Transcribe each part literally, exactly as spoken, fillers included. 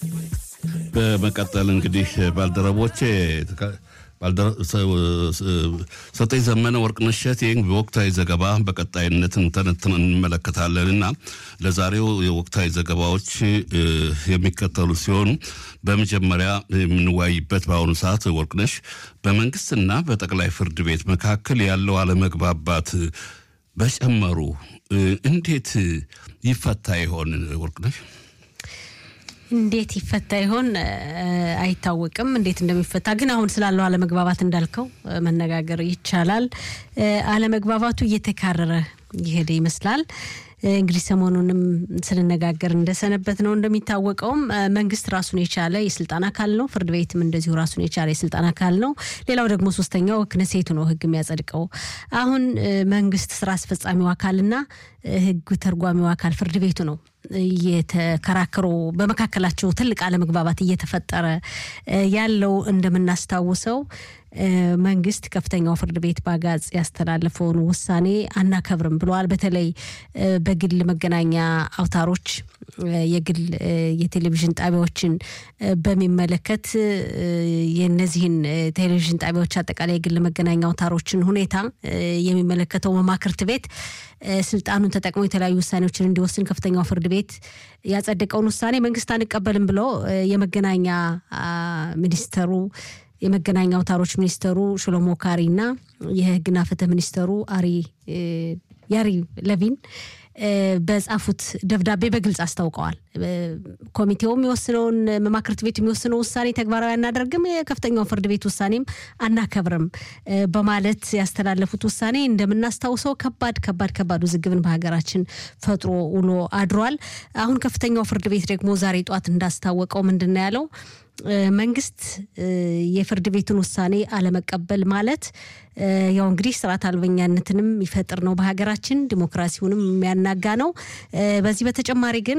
በመቀጠል እንግዲህ ባልደረቦቼ ሰጠኝ ዘመነ ወርቅነሽ እሸቴን በወቅታዊ ዘገባ በቀጣይነት እንተነተን እንመለከታለንና ለዛሬው የወቅታዊ ዘገባዎች የሚከተሉ ሲሆኑ በመጀመሪያ የምንወያይበት በአሁኑ ሰዓት ወርቅነሽ በመንግስትና በጠቅላይ ፍርድ ቤት መካከል ያለው አለመግባባት በጨመሩ እንዴት ይፈታ ይሆን ወርቅነሽ? እንዴት ይፈታ ይሆን አይታወቅም። እንዴት እንደሚፈታ ግን አሁን ስላለው አለመግባባት እንዳልከው መነጋገር ይቻላል። አለመግባባቱ እየተካረረ ይሄድ ይመስላል። እንግዲህ ሰሞኑንም ስለነጋገር እንደሰነበት ነው። እንደሚታወቀው መንግስት ራሱን የቻለ የስልጣን አካል ነው። ፍርድ ቤትም እንደዚሁ ራሱን የቻለ የስልጣን አካል ነው። ሌላው ደግሞ ሶስተኛው ክነሴቱ ነው ህግ የሚያጸድቀው። አሁን መንግስት ስራ አስፈጻሚው አካልና ህግ ተርጓሚው አካል ፍርድ ቤቱ ነው የተከራከሩ በመካከላቸው ትልቅ አለመግባባት እየተፈጠረ ያለው። እንደምናስታውሰው መንግስት ከፍተኛው ፍርድ ቤት ባጋጽ ያስተላለፈውን ውሳኔ አናከብርም ብሏል። በተለይ በግል መገናኛ አውታሮች የግል የቴሌቪዥን ጣቢያዎችን በሚመለከት የነዚህን ቴሌቪዥን ጣቢያዎች አጠቃላይ የግል መገናኛ አውታሮችን ሁኔታ የሚመለከተው መማክርት ቤት ስልጣኑን ተጠቅሞ የተለያዩ ውሳኔዎችን እንዲወስን ከፍተኛው ፍርድ ቤት ያጸደቀውን ውሳኔ መንግስት አንቀበልም ብሎ የመገናኛ ሚኒስተሩ የመገናኛ አውታሮች ሚኒስተሩ ሽሎሞ ካሪና የህግና ፍትህ ሚኒስተሩ አሪ ያሪ ለቪን በጻፉት ደብዳቤ በግልጽ አስታውቀዋል። ኮሚቴውም የሚወስነውን መማክርት ቤት የሚወስነው ውሳኔ ተግባራዊ አናደርግም፣ የከፍተኛው ፍርድ ቤት ውሳኔም አናከብርም በማለት ያስተላለፉት ውሳኔ እንደምናስታውሰው ከባድ ከባድ ከባድ ውዝግብን በሀገራችን ፈጥሮ ውሎ አድሯል። አሁን ከፍተኛው ፍርድ ቤት ደግሞ ዛሬ ጧት እንዳስታወቀው ምንድነው ያለው? መንግስት የፍርድ ቤቱን ውሳኔ አለመቀበል ማለት ያው እንግዲህ ስርዓት አልበኛነትንም ይፈጥር ነው፣ በሀገራችን ዲሞክራሲውንም የሚያናጋ ነው። በዚህ በተጨማሪ ግን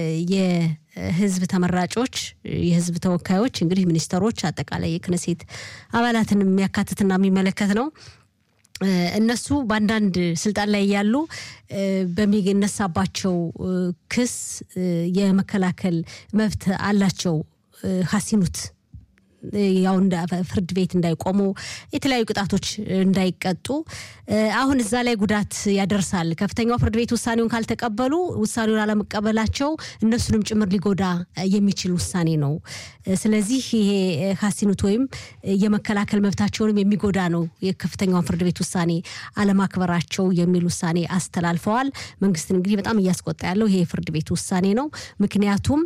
የህዝብ ተመራጮች የህዝብ ተወካዮች እንግዲህ ሚኒስተሮች አጠቃላይ የክነሴት አባላትን የሚያካትትና የሚመለከት ነው። እነሱ ባንዳንድ ስልጣን ላይ ያሉ በሚነሳባቸው ክስ የመከላከል መብት አላቸው። ሐሲኑት ያው እንደ ፍርድ ቤት እንዳይቆሙ የተለያዩ ቅጣቶች እንዳይቀጡ አሁን እዛ ላይ ጉዳት ያደርሳል። ከፍተኛው ፍርድ ቤት ውሳኔውን ካልተቀበሉ ውሳኔውን አለመቀበላቸው እነሱንም ጭምር ሊጎዳ የሚችል ውሳኔ ነው። ስለዚህ ይሄ ሐሲኑት ወይም የመከላከል መብታቸውንም የሚጎዳ ነው የከፍተኛው ፍርድ ቤት ውሳኔ አለማክበራቸው የሚል ውሳኔ አስተላልፈዋል። መንግስት እንግዲህ በጣም እያስቆጣ ያለው ይሄ ፍርድ ቤት ውሳኔ ነው። ምክንያቱም